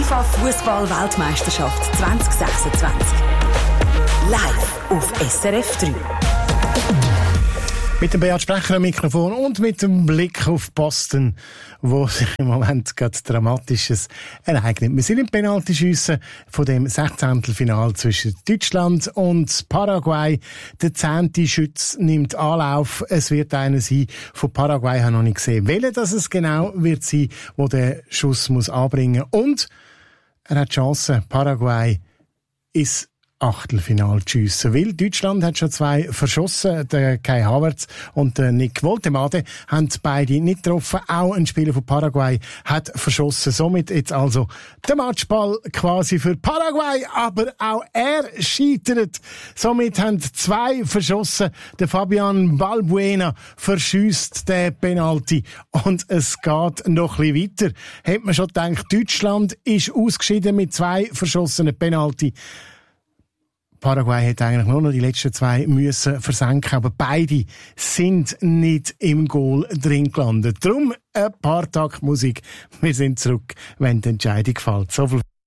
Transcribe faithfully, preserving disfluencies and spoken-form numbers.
FIFA-Fußball-Weltmeisterschaft zwanzig sechsundzwanzig. Live auf S R F drei. Mit dem Beat Sprecher am Mikrofon und mit dem Blick auf Boston, wo sich im Moment gerade Dramatisches ereignet. Wir sind im Penaltyschiessen von dem Sechzehntelfinal zwischen Deutschland und Paraguay. Der zehnte Schütz nimmt Anlauf. Es wird einer sein von Paraguay, ich habe noch nicht gesehen, welcher das es genau wird sein, wo der Schuss muss anbringen. Und er hat die Chance, Paraguay ist Achtelfinal zu schiessen. Weil Deutschland hat schon zwei verschossen. Der Kai Havertz und der Nick Woltemade haben beide nicht getroffen. Auch ein Spieler von Paraguay hat verschossen. Somit jetzt also der Matchball quasi für Paraguay. Aber auch er scheitert. Somit haben zwei verschossen. Der Fabian Balbuena verschießt den Penalty. Und es geht noch ein bisschen weiter. Hätte man schon gedacht, Deutschland ist ausgeschieden mit zwei verschossenen Penalty. Paraguay hätte eigentlich nur noch die letzten zwei müssen versenken, aber beide sind nicht im Goal drin gelandet. Darum ein paar Takt Musik. Wir sind zurück, wenn die Entscheidung fällt. So viel